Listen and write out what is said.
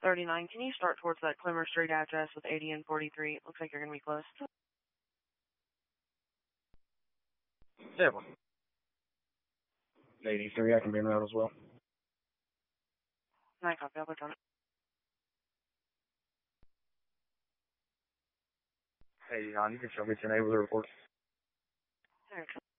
39. Can you start towards that Clemmer Street address with 80 and 43? Looks like you're going to be close. Yeah. 83, I can be in route as well. 9 copy, I'll put on it. Hey, John, you can show me your neighborhood report. There you go.